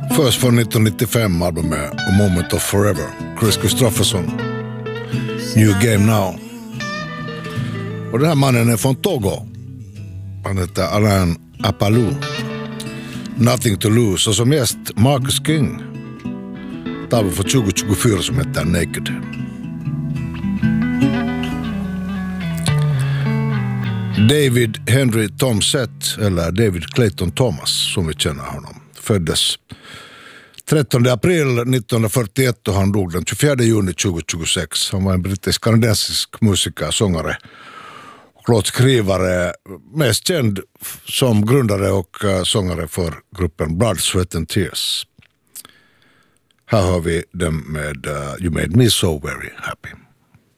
Först från 1995 albumet A Moment of Forever, Chris Kristofferson, New Game Now. Och den här mannen är från Togo. Han heter Alain Apalou. Nothing to Lose, och som gäst Marcus King. Tavlan för 2024 som heter Naked. David Henry Tomsett, eller David Clayton Thomas som vi känner honom, föddes 13 april 1941 och han dog den 24 juni 2026. Han var en brittisk-kanadensisk musiker, sångare och låtskrivare, mest känd som grundare och sångare för gruppen Blood, Sweat and Tears. Här har vi dem med You Made Me So Very Happy.